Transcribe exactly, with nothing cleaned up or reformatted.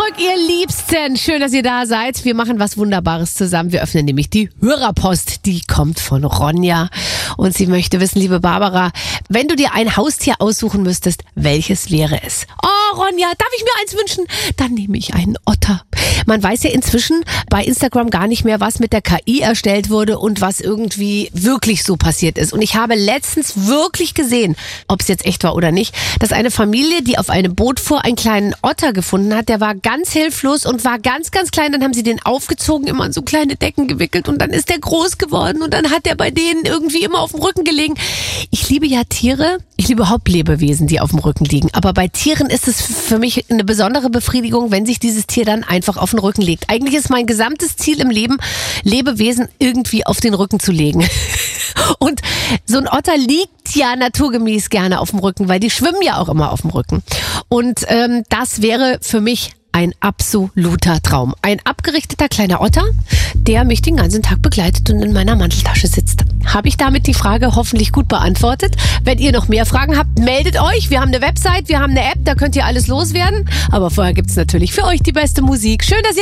zurück, ihr Liebsten. Schön, dass ihr da seid. Wir machen was Wunderbares zusammen. Wir öffnen nämlich die Hörerpost. Die kommt von Ronja. Und sie möchte wissen, liebe Barbara, wenn du dir ein Haustier aussuchen müsstest, welches wäre es? Oh, Ronja, darf ich mir eins wünschen? Dann nehme ich einen Otter. Man weiß ja inzwischen bei Instagram gar nicht mehr, was mit der K I erstellt wurde und was irgendwie wirklich so passiert ist. Und ich habe letztens wirklich gesehen, ob es jetzt echt war oder nicht, dass eine Familie, die auf einem Boot fuhr, einen kleinen Otter gefunden hat. Der war ganz hilflos und war ganz, ganz klein. Dann haben sie den aufgezogen, immer in so kleine Decken gewickelt und dann ist der groß geworden und dann hat der bei denen irgendwie immer auf dem Rücken gelegen. Ich liebe ja Tiere. Ich liebe überhaupt Lebewesen, die auf dem Rücken liegen. Aber bei Tieren ist es für mich eine besondere Befriedigung, wenn sich dieses Tier dann einfach auf den Rücken legt. Eigentlich ist mein gesamtes Ziel im Leben, Lebewesen irgendwie auf den Rücken zu legen. Und so ein Otter liegt ja naturgemäß gerne auf dem Rücken, weil die schwimmen ja auch immer auf dem Rücken. Und ähm, das wäre für mich ein absoluter Traum. Ein abgerichteter kleiner Otter, der mich den ganzen Tag begleitet und in meiner Manteltasche sitzt. Habe ich damit die Frage hoffentlich gut beantwortet? Wenn ihr noch mehr Fragen habt, meldet euch. Wir haben eine Website, wir haben eine App, da könnt ihr alles loswerden. Aber vorher gibt's natürlich für euch die beste Musik. Schön, dass ihr